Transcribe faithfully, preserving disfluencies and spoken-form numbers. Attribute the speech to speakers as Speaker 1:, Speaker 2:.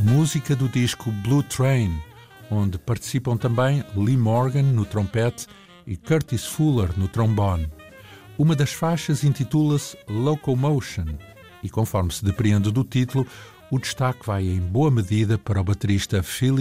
Speaker 1: Música do disco Blue Train, onde participam também Lee Morgan no trompete e Curtis Fuller no trombone. Uma das faixas intitula-se Locomotion e, conforme se depreende do título, o destaque vai em boa medida para o baterista Philly